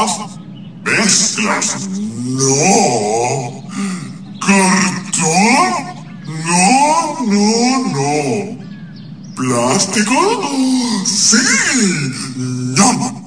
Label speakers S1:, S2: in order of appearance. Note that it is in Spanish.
S1: Mezclas. Mezclas. No. ¿Cartón? No, no, no. ¿Plástico? Sí. No.